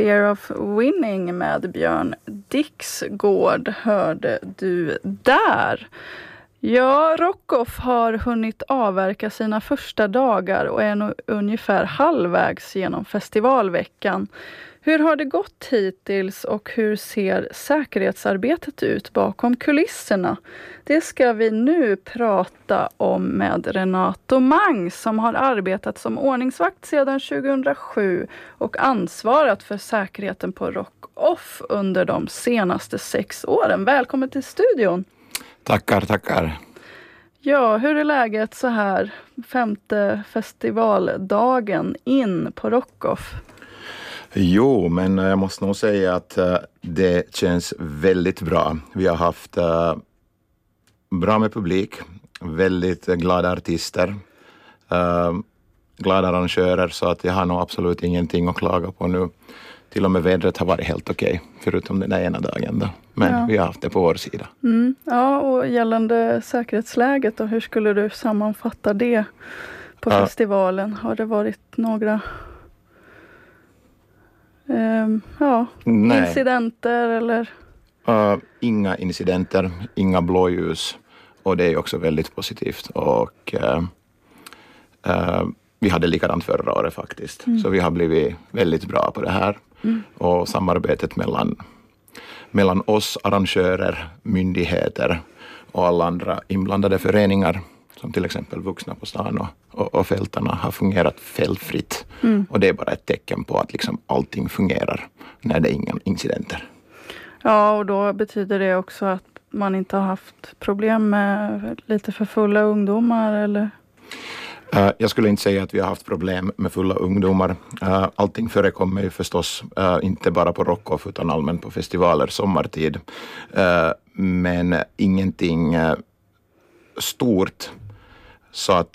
Fear of Winning med Björn Dixgård hörde du där. Ja, Rockoff har hunnit avverka sina första dagar och är nu ungefär halvvägs genom festivalveckan. Hur har det gått hittills och hur ser säkerhetsarbetet ut bakom kulisserna? Det ska vi nu prata om med Renato Mangs som har arbetat som ordningsvakt sedan 2007 och ansvarat för säkerheten på Rockoff under de senaste 6 åren. Välkommen till studion! Tackar. Ja, hur är läget så här 5:e festivaldagen in på Rockoff? Jo, men jag måste nog säga att det känns väldigt bra. Vi har haft bra med publik, väldigt glada artister, glada arrangörer, så att jag har nog absolut ingenting att klaga på nu. Till och med vädret har varit helt okej, förutom den där ena dagen då. Men vi har haft det på vår sida. Ja, och gällande säkerhetsläget då, hur skulle du sammanfatta det på festivalen? Har det varit några incidenter eller? Inga incidenter, inga blåljus, och det är också väldigt positivt. Och vi hade likadant förra året faktiskt. Så vi har blivit väldigt bra på det här. Och samarbetet mellan oss arrangörer, myndigheter och alla andra inblandade föreningar, som till exempel Vuxna på stan och fältarna, har fungerat felfritt. Och det är bara ett tecken på att liksom allting fungerar när det är inga incidenter. Ja, och då betyder det också att man inte har haft problem med lite för fulla ungdomar, eller? Jag skulle inte säga att vi har haft problem med fulla ungdomar. Allting förekommer ju förstås inte bara på Rockoff utan allmänt på festivaler sommartid. Men ingenting stort. Så att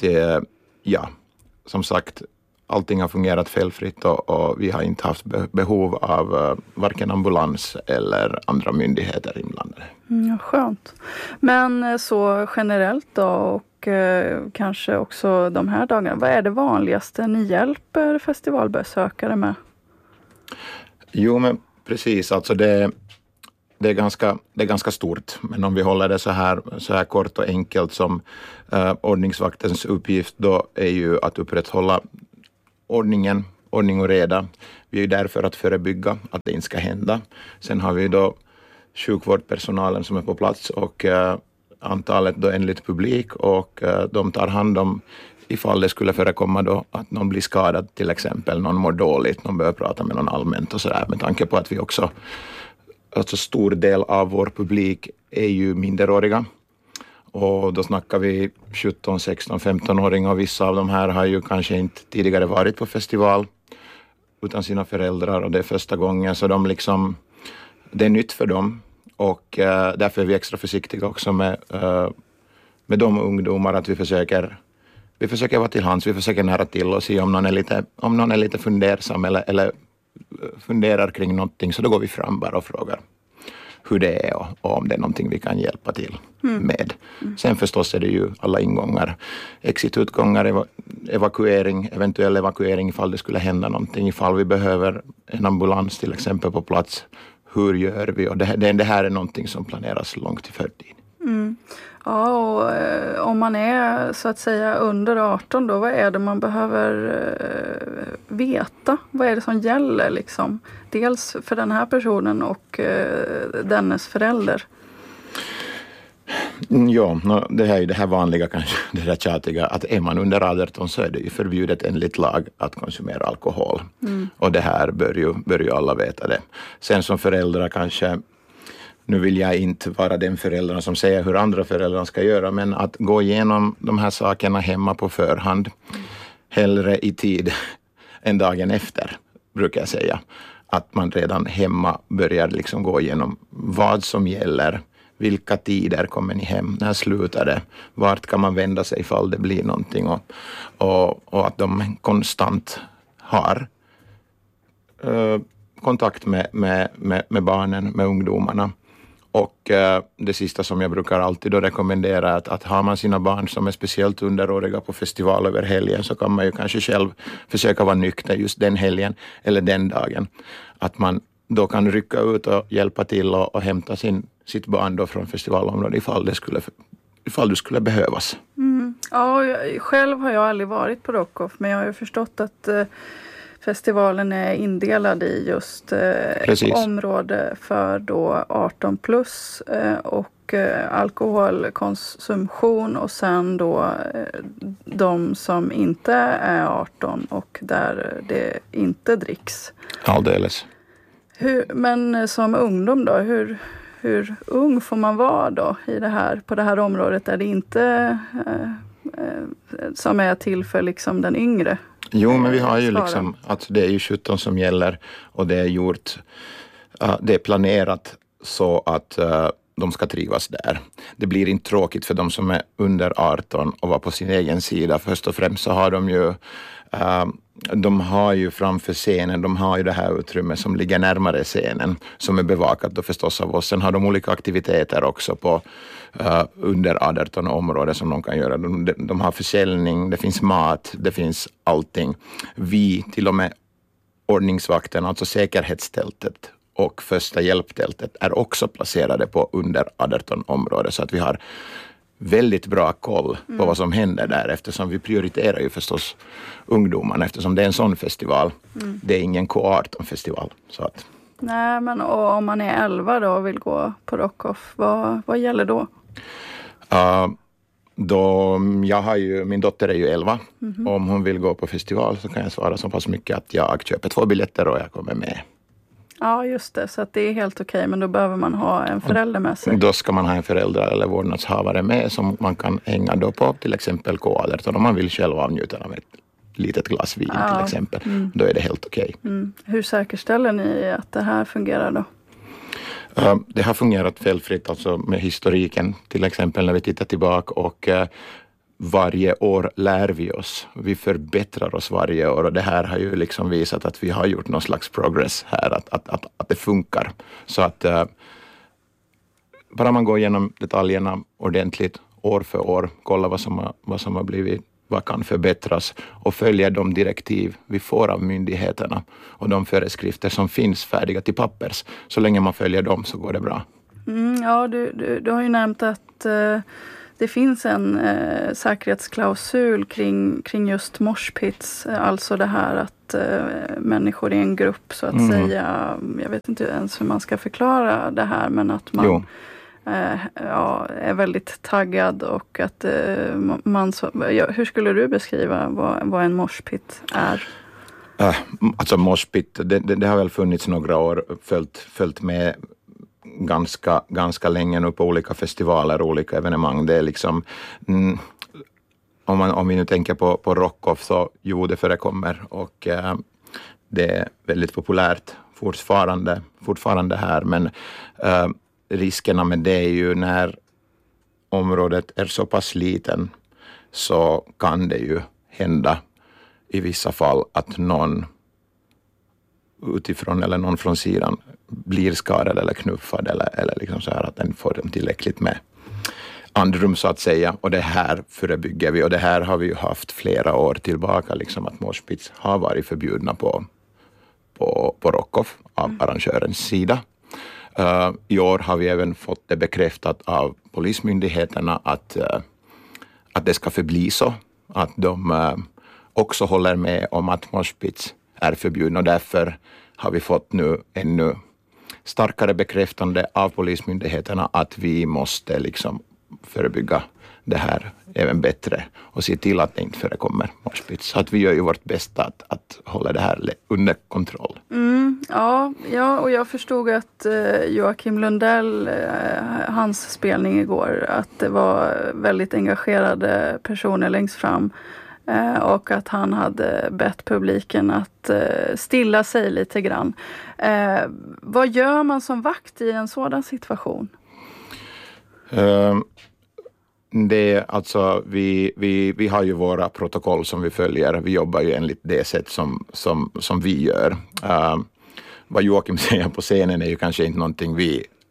som sagt, allting har fungerat felfritt och vi har inte haft behov av varken ambulans eller andra myndigheter inblandade. Skönt. Men så generellt då, och kanske också de här dagarna, vad är det vanligaste ni hjälper festivalbesökare med? Jo, men precis, alltså det är ganska stort, men om vi håller det så här kort och enkelt, som ordningsvaktens uppgift då är ju att upprätthålla ordning och reda. Vi är ju där för att förebygga att det inte ska hända. Sen har vi då sjukvårdspersonalen som är på plats och antalet då enligt publik, och de tar hand om ifall det skulle förekomma då att någon blir skadad, till exempel någon mår dåligt, någon behöver prata med någon allmänt och sådär, med tanke på att vi också, alltså stor del av vår publik är ju minderåriga. Och då snackar vi 17, 16, 15-åringar, och vissa av de här har ju kanske inte tidigare varit på festival utan sina föräldrar, och det är första gången, så det är nytt för dem. Och därför är vi extra försiktiga också med de ungdomar, att vi försöker vara till hands, vi försöker nära till och se om någon är lite fundersam eller funderar kring någonting, så då går vi fram bara och frågar hur det är och om det är någonting vi kan hjälpa till med. Sen förstås är det ju alla ingångar, exitutgångar, eventuell evakuering ifall det skulle hända någonting, ifall vi behöver en ambulans till exempel på plats. Hur gör vi? Och det här är någonting som planeras långt i förtid. Ja, och om man är så att säga under 18 då, vad är det man behöver veta? Vad är det som gäller liksom? Dels för den här personen och dennes förälder. Ja, det här är det här vanliga, kanske det där tjatiga, att är man under 18 så är det ju förbjudet enligt lag att konsumera alkohol. Och det här bör ju alla veta det. Sen som föräldrar kanske, nu vill jag inte vara den föräldern som säger hur andra föräldrar ska göra, men att gå igenom de här sakerna hemma på förhand, hellre i tid än dagen efter, brukar jag säga. Att man redan hemma börjar liksom gå igenom vad som gäller. Vilka tider kommer ni hem? När slutar det? Vart kan man vända sig ifall det blir någonting? Och att de konstant har kontakt med barnen, med ungdomarna. Och det sista som jag brukar alltid då rekommendera är att har man sina barn som är speciellt underåriga på festival över helgen, så kan man ju kanske själv försöka vara nykter just den helgen eller den dagen. Att man då kan rycka ut och hjälpa till och hämta sitt barn då från festivalområdet ifall du skulle behövas. Ja, själv har jag aldrig varit på Rockoff, men jag har ju förstått att festivalen är indelad i just område för då 18 plus och alkoholkonsumtion, och sen då de som inte är 18 och där det inte dricks. Alldeles. Men som ungdom då, hur ung får man vara då på det här området där det inte som är till för liksom den yngre? Jo, men vi har ju liksom att det är ju 17 som gäller, och det är gjort, det är planerat så att de ska trivas där. Det blir inte tråkigt för de som är under 18 och vara på sin egen sida. Först och främst så har de har ju framför scenen, de har ju det här utrymmet som ligger närmare scenen, som är bevakat då förstås av oss. Sen har de olika aktiviteter också på under 18 områden som de kan göra. De har försäljning, det finns mat, det finns allting. Vi, till och med ordningsvakten, alltså säkerhetstältet och första hjälptältet, är också placerade på under 18 områden, så att vi har väldigt bra koll på vad som händer där, eftersom vi prioriterar ju förstås ungdomarna, eftersom det är en sån festival. Det är ingen K18-festival. Så att. Nej, men om man är 11 då och vill gå på Rockoff, vad gäller då? Min dotter är ju 11. Om hon vill gå på festival så kan jag svara så pass mycket att jag köper 2 biljetter och jag kommer med. Ja, just det. Så att det är helt okej, men då behöver man ha en förälder med sig. Då ska man ha en förälder eller vårdnadshavare med som man kan hänga då på till exempel K18 om man vill själv avnjuta av ett litet glas vin till exempel. Då är det helt okej. Hur säkerställer ni att det här fungerar då? Det har fungerat felfritt, alltså med historiken till exempel när vi tittar tillbaka, och varje år lär vi oss. Vi förbättrar oss varje år, och det här har ju liksom visat att vi har gjort någon slags progress här, att det funkar. Så att bara man går igenom detaljerna ordentligt år för år, kolla vad som har blivit, vad kan förbättras, och följa de direktiv vi får av myndigheterna och de föreskrifter som finns färdiga till pappers. Så länge man följer dem så går det bra. Ja, du har ju nämnt att det finns en säkerhetsklausul kring just moshpits, alltså det här att människor i en grupp så att säga, jag vet inte ens hur man ska förklara det här, men att man är väldigt taggad, och att hur skulle du beskriva vad en moshpit är? Alltså moshpit, det har väl funnits några år, följt med ganska länge nu på olika festivaler och olika evenemang. Det är liksom om vi nu tänker på Rockoff, så det förekommer, och det är väldigt populärt fortfarande här, men riskerna med det är ju när området är så pass liten, så kan det ju hända i vissa fall att någon utifrån eller någon från sidan blir skadad eller knuffad eller liksom så här, att den får dem tillräckligt med andrum så att säga. Och det här förebygger vi, och det här har vi ju haft flera år tillbaka, liksom att moshpits har varit förbjudna på Rockoff av arrangörens sida. I år har vi även fått det bekräftat av polismyndigheterna att det ska förbli så, att de också håller med om att moshpits är förbjudna, och därför har vi fått nu ännu starkare bekräftande av polismyndigheterna att vi måste liksom förebygga det här även bättre och se till att det inte förekommer moshpits. Så att vi gör ju vårt bästa att hålla det här under kontroll. Ja, och jag förstod att Joakim Lundell, hans spelning igår, att det var väldigt engagerade personer längst fram. Och att han hade bett publiken att stilla sig lite grann. Vad gör man som vakt i en sådan situation? Det är alltså, vi har ju våra protokoll som vi följer. Vi jobbar ju enligt det sätt som vi gör. Vad Joakim säger på scenen är ju kanske inte någonting vi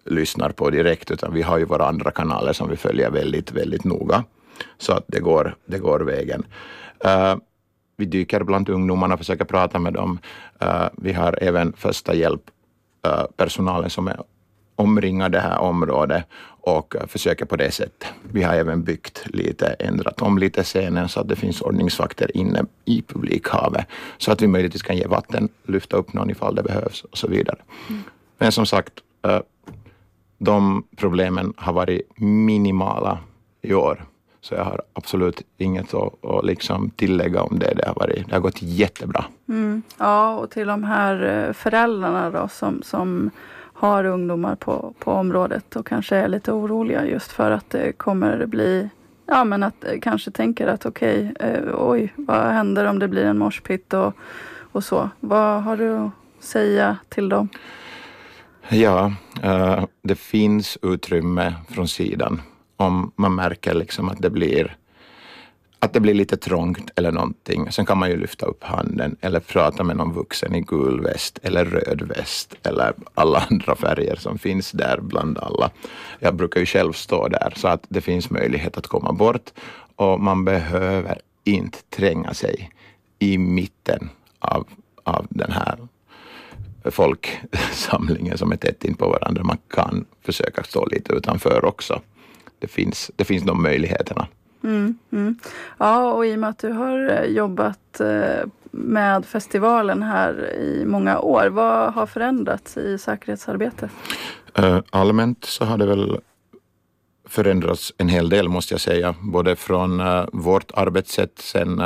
lyssnar på direkt, utan vi har ju våra andra kanaler som vi följer väldigt, väldigt noga. Så att det går vägen. Vi dyker bland ungdomarna och försöker prata med dem. Vi har även första hjälp personalen som är omringar det här området och försöker på det sättet. Vi har även ändrat om lite scenen så att det finns ordningsvakter inne i publikhavet så att vi möjligtvis kan ge vatten, lyfta upp någon ifall det behövs och så vidare. Men som sagt, de problemen har varit minimala i år. Så jag har absolut inget att liksom tillägga om det. Det har gått jättebra. Ja, och till de här föräldrarna då, som har ungdomar på området och kanske är lite oroliga just för att det kommer bli, ja men att kanske tänker att okej, vad händer om det blir en morspitt och så. Vad har du att säga till dem? Ja, det finns utrymme från sidan. Om man märker liksom att det blir lite trångt eller någonting. Sen kan man ju lyfta upp handen eller prata med någon vuxen i gul väst eller röd väst eller alla andra färger som finns där bland alla. Jag brukar ju själv stå där så att det finns möjlighet att komma bort och man behöver inte tränga sig i mitten av den här folksamlingen som är tätt in på varandra. Man kan försöka stå lite utanför också. Det finns de möjligheterna. Ja, och i och med att du har jobbat med festivalen här i många år, vad har förändrats i säkerhetsarbetet? Allmänt så har det väl förändrats en hel del måste jag säga. Både från vårt arbetssätt sen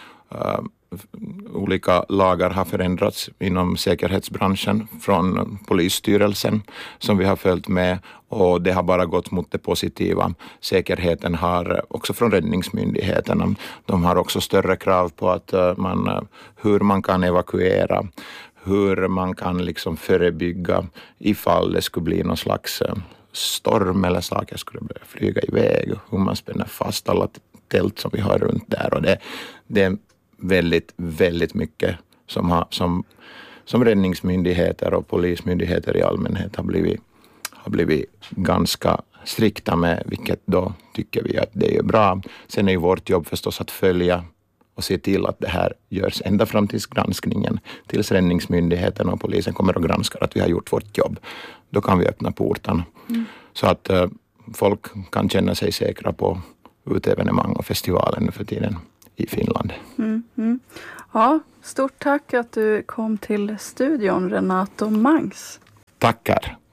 olika lagar har förändrats inom säkerhetsbranschen från polisstyrelsen som vi har följt med och det har bara gått mot det positiva. Säkerheten har också från räddningsmyndigheterna. De har också större krav på att hur man kan evakuera, hur man kan liksom förebygga ifall det skulle bli någon slags storm eller saker skulle börja flyga iväg, hur man spänner fast alla tält som vi har runt där och det är väldigt, väldigt mycket som räddningsmyndigheter och polismyndigheter i allmänhet har blivit ganska strikta med, vilket då tycker vi att det är bra. Sen är ju vårt jobb förstås att följa och se till att det här görs ända fram till granskningen, tills räddningsmyndigheten och polisen kommer och granskar att vi har gjort vårt jobb. Då kan vi öppna portarna. Så att folk kan känna sig säkra på utevenemang och festivalen nu för tiden i Finland. Ja, stort tack att du kom till studion, Renato Mangs. Tackar.